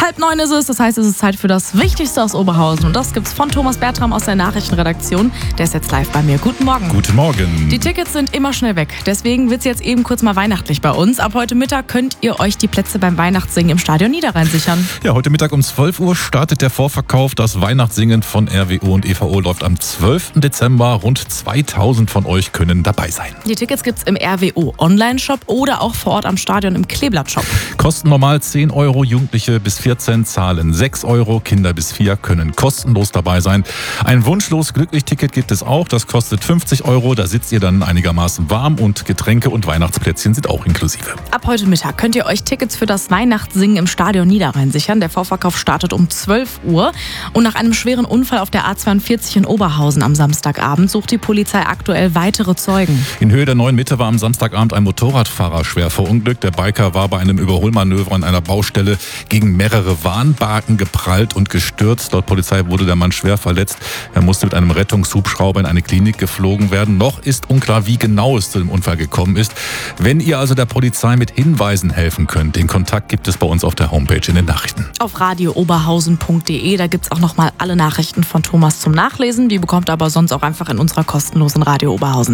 8:30 ist es, das heißt, es ist Zeit für das Wichtigste aus Oberhausen. Und das gibt's von Thomas Bertram aus der Nachrichtenredaktion. Der ist jetzt live bei mir. Guten Morgen. Guten Morgen. Die Tickets sind immer schnell weg. Deswegen wird's jetzt eben kurz mal weihnachtlich bei uns. Ab heute Mittag könnt ihr euch die Plätze beim Weihnachtssingen im Stadion Niederrhein sichern. Ja, heute Mittag um 12 Uhr startet der Vorverkauf. Das Weihnachtssingen von RWO und EVO läuft am 12. Dezember. Rund 2000 von euch können dabei sein. Die Tickets gibt's im RWO Online-Shop oder auch vor Ort am Stadion im Kleeblatt-Shop. Kosten normal 10 Euro, Jugendliche bis 14 zahlen 6 Euro, Kinder bis 4 können kostenlos dabei sein. Ein wunschlos Glücklich-Ticket gibt es auch, das kostet 50 Euro, da sitzt ihr dann einigermaßen warm und Getränke und Weihnachtsplätzchen sind auch inklusive. Ab heute Mittag könnt ihr euch Tickets für das Weihnachtssingen im Stadion Niederrhein sichern. Der Vorverkauf startet um 12 Uhr und nach einem schweren Unfall auf der A42 in Oberhausen am Samstagabend sucht die Polizei aktuell weitere Zeugen. In Höhe der 9 Mitte war am Samstagabend ein Motorradfahrer schwer verunglückt. Der Biker war bei einem Überholmanöver an einer Baustelle gegen mehrere Warnbarken geprallt und gestürzt. Laut Polizei wurde der Mann schwer verletzt. Er musste mit einem Rettungshubschrauber in eine Klinik geflogen werden. Noch ist unklar, wie genau es zu dem Unfall gekommen ist. Wenn ihr also der Polizei mit Hinweisen helfen könnt, den Kontakt gibt es bei uns auf der Homepage in den Nachrichten. Auf radiooberhausen.de, da gibt's auch nochmal alle Nachrichten von Thomas zum Nachlesen. Die bekommt ihr aber sonst auch einfach in unserer kostenlosen Radio Oberhausen